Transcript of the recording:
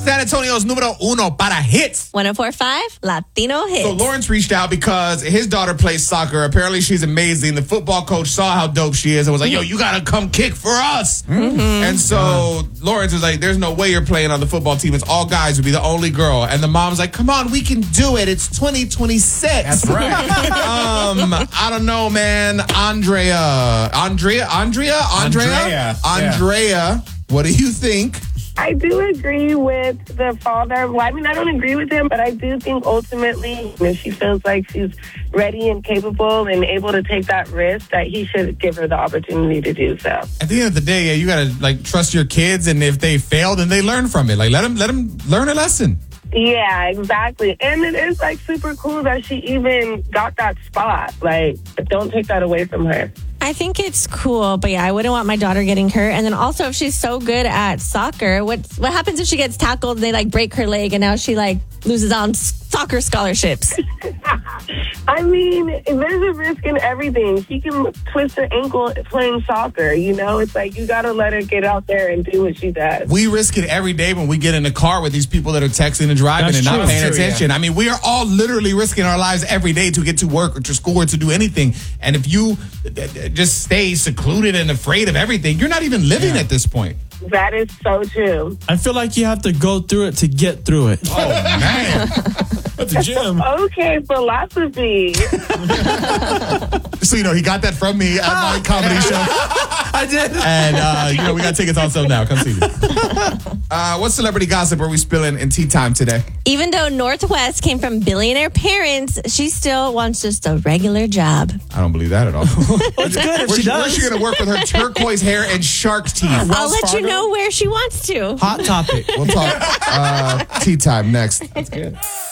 San Antonio's numero uno para hits. 104.5 Latino Hits. So Lawrence reached out because his daughter plays soccer. Apparently she's amazing. The football coach saw how dope she is and was like, yo, you got to come kick for us. And so Lawrence was like, there's no way you're playing on the football team. It's all guys. You'll be the only girl. And the mom's like, come on, we can do it. It's 2026. That's right. I don't know, man. Andrea, what do you think? I do agree with the father. Well, I mean, I don't agree with him, but I do think ultimately, if she feels like she's ready and capable and able to take that risk, that he should give her the opportunity to do so. At the end of the day, yeah, you gotta trust your kids, and if they fail, then they learn from it. Let them learn a lesson. Yeah, exactly. And it is super cool that she even got that spot. Don't take that away from her. I think it's cool, but yeah, I wouldn't want my daughter getting hurt. And then also, if she's so good at soccer, what happens if she gets tackled and they break her leg and now she loses on soccer scholarships? I mean, there's a risk in everything. She can twist her ankle playing soccer. It's you got to let her get out there and do what she does. We risk it every day when we get in the car with these people that are texting and driving and not paying attention. Yeah. I mean, we are all literally risking our lives every day to get to work or to school or to do anything. And if you just stay secluded and afraid of everything, you're not even living at this point. That is so true. I feel like you have to go through it to get through it. Oh, man. At the gym. Okay, philosophy. So, he got that from me at my comedy show. I did. And, we got tickets on sale now. Come see me. What celebrity gossip are we spilling in tea time today? Even though Northwest came from billionaire parents, she still wants just a regular job. I don't believe that at all. It's good if she does. Where's she going to work with her turquoise hair and shark teeth? I'll let you know where she wants to. Hot topic. We'll talk tea time next. That's good.